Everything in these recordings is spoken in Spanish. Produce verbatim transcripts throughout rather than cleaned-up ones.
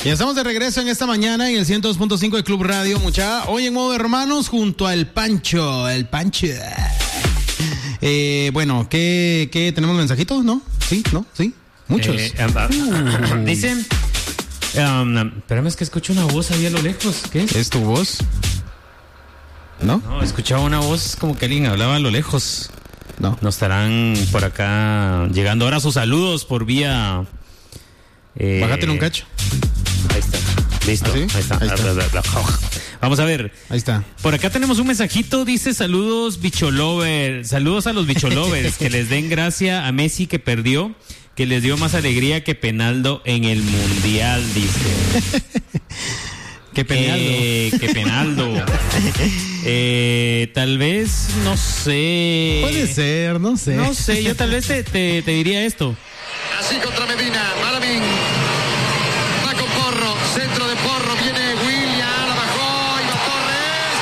Ya estamos de regreso en esta mañana en el ciento dos punto cinco de Club Radio, mucha. Hoy en modo hermanos junto al Pancho, el Pancho. Eh, bueno, ¿qué, qué tenemos mensajitos? ¿No? ¿Sí? ¿No? ¿Sí? Muchos. Eh, uh, uh, dicen, um, espérame, es que escucho una voz ahí a lo lejos. ¿Qué es? ¿Es tu voz? ¿No? No, escuchaba una voz como que alguien hablaba a lo lejos. No. Nos estarán por acá llegando ahora sus saludos por vía... Eh, Bájate en un cacho. Ahí está. Listo. ¿Ah, sí? Ahí está. Ahí está. Vamos a ver. Ahí está. Por acá tenemos un mensajito. Dice saludos bicholovers. Saludos a los bicholovers. Que les den gracia a Messi que perdió. Que les dio más alegría que Penaldo en el Mundial, dice. Que Penaldo. Eh, que Penaldo. eh, tal vez, no sé. Puede ser, no sé. No sé, yo tal vez te, te, te diría esto. Así contra Medina, Malamín. Va con Porro, centro de Porro, viene William, la bajó, y va Torres.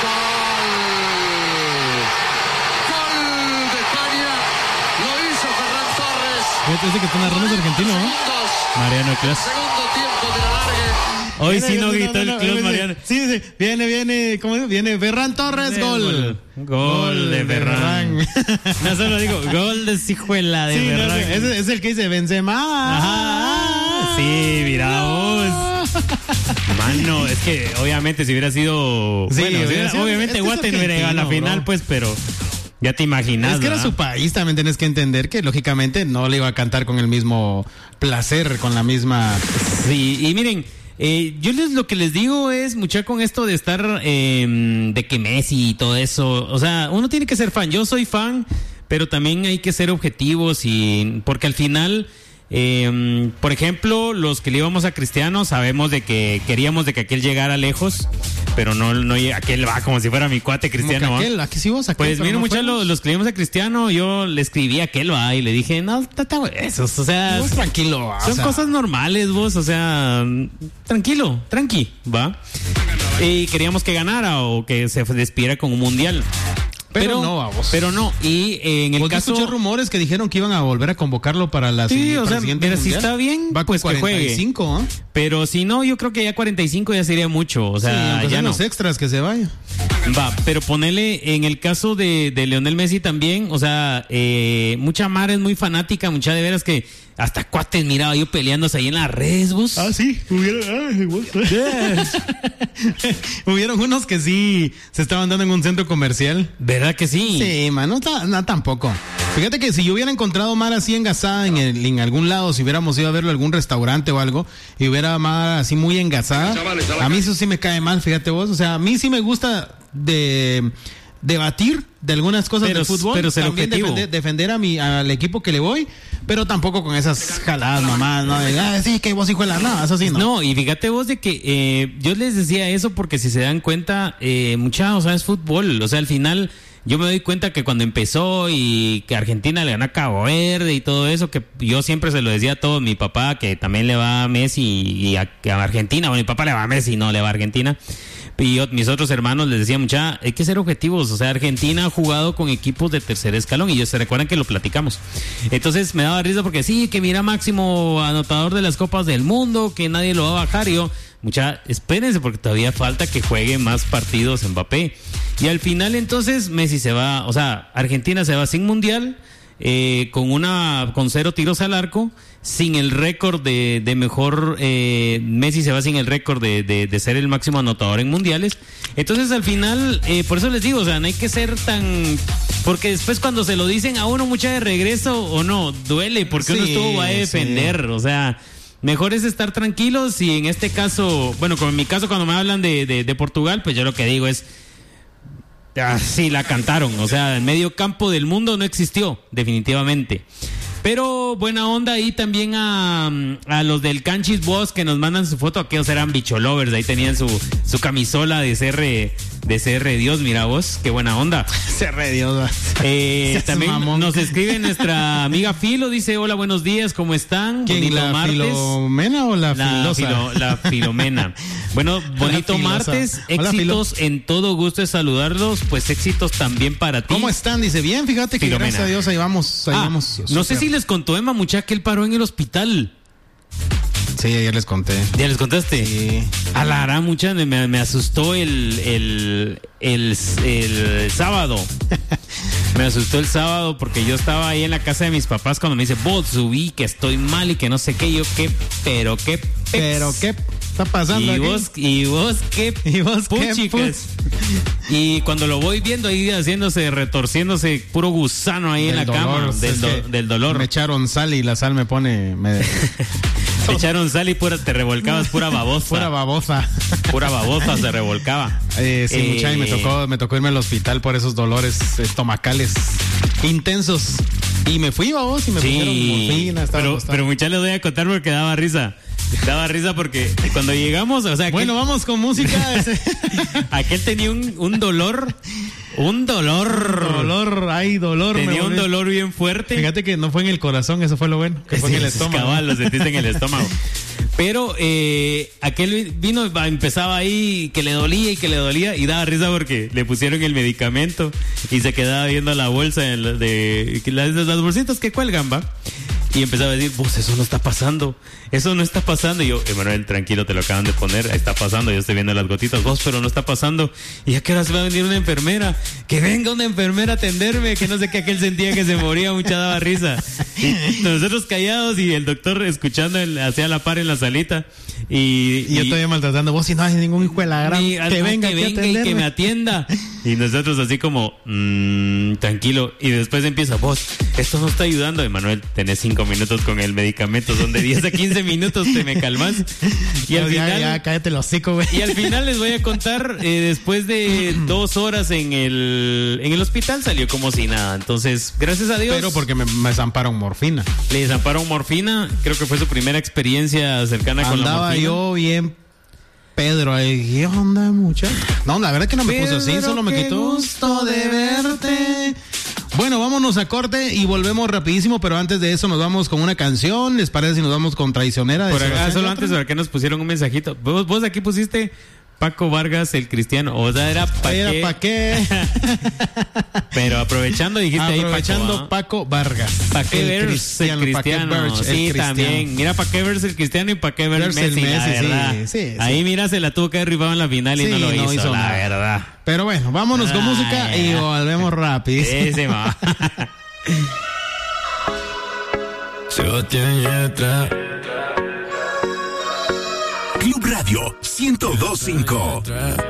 Gol. Gol de España. Lo hizo Ferran Torres. Fíjate que está narrando es argentino, ¿no? Mariano Clos. Segundo tiempo de la largue. Hoy sí no gritó el Clos, Mariano. Sí, sí, viene, viene, ¿cómo es? Viene Ferran Torres, gol. Gol, gol de Ferran. No solo digo, gol de Cijuela de sí, Ferran. No, es, es el que dice Benzema. Ajá. Sí, mira vos. Mano, es que obviamente si hubiera sido... Sí, bueno, si hubiera hubiera, sido, obviamente es que Guate es no hubiera llegado a la argentino, final, bro. pues, pero... Ya te imaginas. Es que era ¿verdad? su país, también tienes que entender que lógicamente no le iba a cantar con el mismo placer, con la misma... Sí, y miren, eh, yo les lo que les digo es, mucha con esto de estar, eh, de que Messi y todo eso, o sea, uno tiene que ser fan, yo soy fan, pero también hay que ser objetivos y, porque al final... Eh, por ejemplo, los que le íbamos a Cristiano sabemos de que queríamos de que aquel llegara lejos, pero no, no aquel va como si fuera mi cuate Cristiano. Como que aquel, aquí sí vos, aquel, pues miren, no muchachos, los, los que le íbamos a Cristiano, yo le escribí a aquel va y le dije, no, tata, esos, o sea, vos tranquilo, va, son o sea, cosas normales, vos, o sea, tranquilo, tranqui, va. Y queríamos que ganara o que se despidiera con un mundial. Pero, Pero no, vamos. Pero no, y eh, en el Porque caso... escuché rumores que dijeron que iban a volver a convocarlo para la Sí, o para sea, el siguiente pero si mundial. está bien, Va pues con que juegue. cuarenta y cinco, ¿eh? Pero si no, yo creo que ya cuarenta y cinco ya sería mucho, o sea, sí, ya no. los extras que se vaya. Va, pero ponele, en el caso de, de Lionel Messi también, o sea, eh, mucha mar es muy fanática, mucha de veras que hasta cuates miraba yo peleándose ahí en las redes, vos. Ah, sí, hubieron, hubieron unos que sí se estaban dando en un centro comercial. ¿Verdad que sí? Sí, man, no, no tampoco. Fíjate que si yo hubiera encontrado mar así engasada en, el, en algún lado, si hubiéramos ido a verlo a algún restaurante o algo, y hubiera mar así muy engasada, a mí eso sí me cae mal, fíjate vos. O sea, a mí sí me gusta de debatir de algunas cosas pero, del fútbol, pero ser también objetivo. defender, defender a mi, al equipo que le voy, pero tampoco con esas jaladas mamás, ¿no? De, ah, sí, que vos hijo de la nada, eso sí, ¿no? No, y fíjate vos de que eh, yo les decía eso porque si se dan cuenta, eh, mucha, o sea, es fútbol, o sea, al final yo me doy cuenta que cuando empezó y que Argentina le ganó a Cabo Verde y todo eso, que yo siempre se lo decía a todos, mi papá que también le va a Messi y a, a Argentina, bueno, mi papá le va a Messi, no le va a Argentina. Y yo, mis otros hermanos les decía, mucha, hay que ser objetivos, o sea, Argentina ha jugado con equipos de tercer escalón y ellos se recuerdan que lo platicamos. Entonces me daba risa porque sí, que mira máximo anotador de las copas del mundo, que nadie lo va a bajar, y yo, mucha, espérense porque todavía falta que juegue más partidos Mbappé. Y al final entonces Messi se va, o sea, Argentina se va sin mundial, eh, con una, con cero tiros al arco, sin el récord de, de mejor, eh, Messi se va sin el récord de, de, de ser el máximo anotador en mundiales. Entonces al final, eh, por eso les digo, o sea, no hay que ser tan, porque después cuando se lo dicen a uno mucha de regreso o no, duele, porque sí, uno estuvo va a defender, sí. O sea, mejor es estar tranquilos y en este caso, bueno, como en mi caso cuando me hablan de, de, de Portugal, pues yo lo que digo es, ah, sí, la cantaron, o sea, el medio campo del mundo no existió, definitivamente. Pero buena onda ahí también a, a los del Canchis Boss que nos mandan su foto, aquellos eran bicholovers, ahí tenían su, su camisola de C R, de C R Dios, mira vos, qué buena onda. C R Dios. Eh, también mamón. Nos escribe nuestra amiga Filo, dice, hola, buenos días, ¿cómo están? ¿Quién, bonito la martes. Filomena o la, la Filosa? Filo, la Filomena. Bueno, bonito martes, hola, éxitos Filo. en todo, gusto de saludarlos, pues éxitos también para ti. ¿Cómo están? Dice, bien, fíjate que Filomena. gracias a Dios ahí vamos, ahí ah, vamos. No sé si les contó Emma, muchacha, que él paró en el hospital. Sí, ayer les conté. ¿Ya les contaste? Sí. A la hará mucha, me, me asustó el, el, el, el sábado. Me asustó el sábado porque yo estaba ahí en la casa de mis papás cuando me dice, vos subí que estoy mal y que no sé qué. Y yo, ¿qué? ¿Pero qué? Pex? ¿Pero qué está pasando ¿Y aquí? vos, y vos qué? ¿Y vos qué, puchicas? Y cuando lo voy viendo ahí haciéndose, retorciéndose, puro gusano ahí Del en la dolor, cama. Del, es do- que del dolor. Me echaron sal y la sal me pone... Me... Me echaron sal y pura, te revolcabas pura babosa. Pura babosa. Pura babosa se revolcaba. Eh, sí, Eh, mucha, y me tocó, me tocó irme al hospital por esos dolores estomacales intensos. Y me fui, babos, y me pusieron morfina. Estaba pero, acostado. pero muchachos, les voy a contar porque daba risa. Daba risa porque cuando llegamos, o sea, aquel, Bueno, vamos con música. ese- aquel tenía un, un dolor, un dolor. dolor, ay, dolor. me Tenía un volví- dolor bien fuerte. Fíjate que no fue en el corazón, eso fue lo bueno. Que fue en el Sí, estómago. cabal, lo sentiste en el estómago. Pero eh, aquel vino, empezaba ahí que le dolía y que le dolía y daba risa porque le pusieron el medicamento y se quedaba viendo la bolsa de, de, de las, las bolsitas que cuelgan, ¿va? Y empezaba a decir, vos, eso no está pasando, eso no está pasando. Y yo, Emanuel, tranquilo, te lo acaban de poner, está pasando, yo estoy viendo las gotitas, vos, pero no está pasando. Y a qué hora se va a venir una enfermera, que venga una enfermera a atenderme, que no sé qué, aquel sentía que se moría, mucha daba risa. Y nosotros callados y el doctor escuchando, el, hacía la par en la salita. Y, Y yo todavía maltratando, vos si no hay ningún hijo de la gran y- que venga, que aquí a venga y que atenderme. me atienda. Y nosotros así como, mmm, tranquilo. Y después empieza, vos, esto no está ayudando. Emanuel, tenés cinco minutos con el medicamento, son de diez a quince minutos, te me calmas. Y al No, ya, final... ya, cállate el hocico, güey. Y al final les voy a contar, eh, después de dos horas en el, en el hospital salió como si nada. Entonces, gracias a Dios. Pero porque me, me zamparon morfina. Le desamparon morfina. Creo que fue su primera experiencia cercana con la Andaba morfina. yo bien Pedro, ahí, ¿qué onda, muchacho? No, la verdad que no me Pedro, puso así, solo me qué quitó gusto de verte. Bueno, vámonos a corte y volvemos rapidísimo, pero antes de eso nos vamos con una canción. ¿Les parece si nos vamos con Traicionera? De Por acá, Sebastián solo Yatra? antes, por acá nos pusieron un mensajito. Vos, vos aquí pusiste Paco Vargas, el cristiano. O sea, era pa' Era qué. pa' qué. Pero aprovechando, dijiste Aprovechando ahí Paco, ¿ah? Paco Vargas. ¿Pa' qué El ver cristiano, el pa' qué cristiano? ver el Sí, cristiano. también. Mira, ¿para qué verse el cristiano y para qué ver el Verse el Messi? La Messi, sí, verdad. sí, sí. Ahí, mira, se la tuvo que derribar en la final y Sí, no lo no hizo, hizo la nada. verdad. Pero bueno, vámonos con Ay, música y volvemos rápido. Pésimo. Sebastián Yatra. Club Radio ciento dos punto cinco.